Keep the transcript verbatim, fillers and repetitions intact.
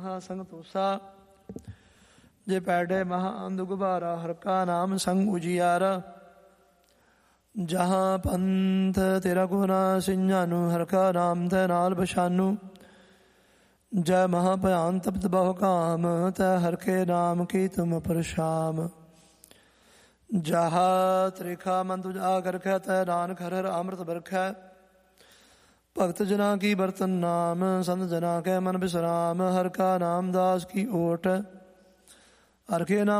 ਮਹਾ ਸੰਗ ਤੋਸਾ। ਜੇ ਪੈਡੇ ਮਹਾ ਅੰਧ ਗੁਬਾਰਾ, ਹਰ ਕਾ ਨਾਮ ਸੰਗ ਉਜਿਆਰਾ। ਜਹਾਂ ਪੰਥ ਤੇਰਾ ਗੁਨਾ ਸਿੰਘਾਨੂੰ, ਹਰ ਕਾ ਨਾਮ ਤੈ ਨਾਲ ਪਛਾਨੂ। ਜੈ ਮਹਾ ਭਿਆਨ ਤਪਤ ਬਹੁ ਕਾਮ, ਤੈ ਹਰ ਕੇ ਨਾਮ ਕੀ ਤੁਮ ਪਰਛਾਮ। ਜਹਾ ਤ੍ਰਿਖਾ ਮਨ ਤੁਝਾ ਕਰਖੈ, ਤੈ ਨਾਨਕ ਹਰਿ ਹਰਿ ਅੰਮ੍ਰਿਤ ਬਰਖੈ। ਭਗਤ ਜਨਾ ਕੀ ਬਰਤਨ ਨਾਮ, ਸੰਤ ਜਨਾ ਕੈ ਮਨ ਬਿਸਰਾਮ। ਹਰ ਕਾ ਨਾਮ ਦਾਸ ਕੀ ਓਟ, ਹਰ ਕੇ ਨਾਮ